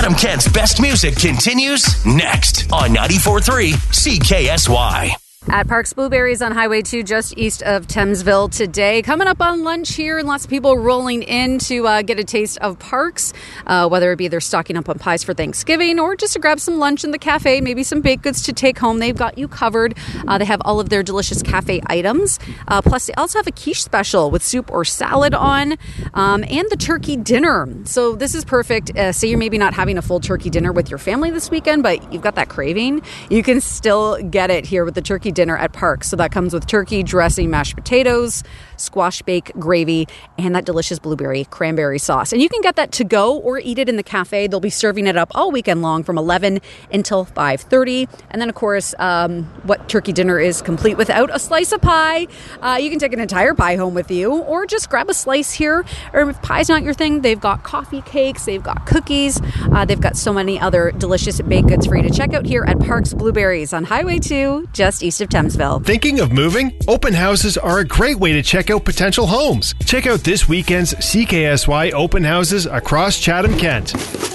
Chatham-Kent's best music continues next on 94.3 CKSY. At Parks Blueberries on Highway 2, just east of Thamesville today. Coming up on lunch here, and lots of people rolling in to get a taste of Parks, whether it be they're stocking up on pies for Thanksgiving or just to grab some lunch in the cafe, maybe some baked goods to take home. They've got you covered. They have all of their delicious cafe items. Plus, they also have a quiche special with soup or salad on, and the turkey dinner. So this is perfect. Say you're maybe not having a full turkey dinner with your family this weekend, but you've got that craving. You can still get it here with the turkey dinner at Parks. So that comes with turkey, dressing, mashed potatoes, squash bake, gravy, and that delicious blueberry cranberry sauce. And you can get that to go or eat it in the cafe. They'll be serving it up all weekend long from 11 until 5:30. And then, of course, what turkey dinner is complete without a slice of pie. You can take an entire pie home with you or just grab a slice here. Or if pie's not your thing, they've got coffee cakes, they've got cookies, they've got so many other delicious baked goods for you to check out here at Parks Blueberries on Highway 2, just east of Thamesville. Thinking of moving? Open houses are a great way to check out potential homes. Check out this weekend's CKSY open houses across Chatham-Kent.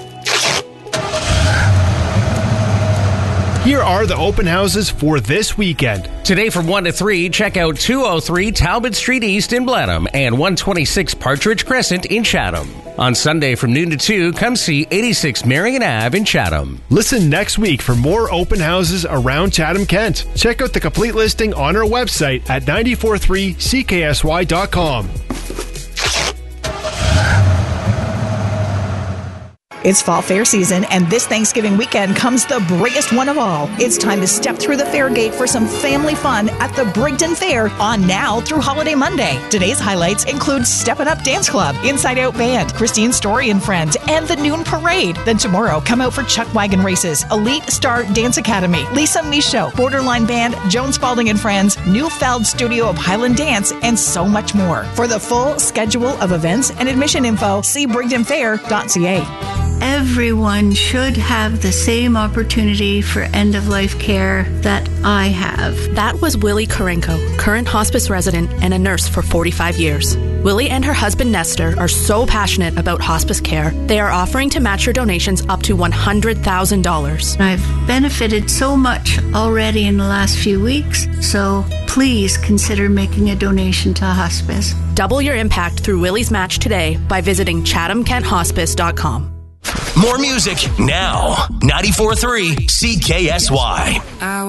Here are the open houses for this weekend. Today from 1 to 3, check out 203 Talbot Street East in Blenheim and 126 Partridge Crescent in Chatham. On Sunday from noon to 2, come see 86 Marion Ave in Chatham. Listen next week for more open houses around Chatham-Kent. Check out the complete listing on our website at 943ckSY.com. It's fall fair season, and this Thanksgiving weekend comes the biggest one of all. It's time to step through the fair gate for some family fun at the Brigden Fair on now through Holiday Monday. Today's highlights include Steppin' Up Dance Club, Inside Out Band, Christine Story and Friends, and the Noon Parade. Then tomorrow, come out for Chuck Wagon Races, Elite Star Dance Academy, Lisa Michaud, Borderline Band, Joan Spalding and Friends, Newfeld Studio of Highland Dance, and so much more. For the full schedule of events and admission info, see brigdenfair.ca. Everyone should have the same opportunity for end-of-life care that I have. That was Willie Karenko, current hospice resident and a nurse for 45 years. Willie and her husband Nestor are so passionate about hospice care, they are offering to match your donations up to $100,000. I've benefited so much already in the last few weeks, so please consider making a donation to hospice. Double your impact through Willie's Match today by visiting chathamkenthospice.com. More music now. 94.3 CKSY.